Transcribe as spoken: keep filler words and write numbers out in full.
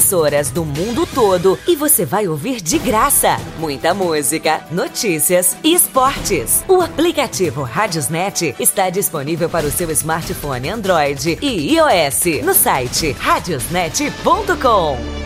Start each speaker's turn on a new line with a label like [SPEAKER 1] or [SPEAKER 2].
[SPEAKER 1] emissoras do mundo todo e você vai ouvir de graça muita música, notícias e esportes. O aplicativo Radiosnet está disponível para o seu smartphone Android e iOS no site radiosnet ponto com.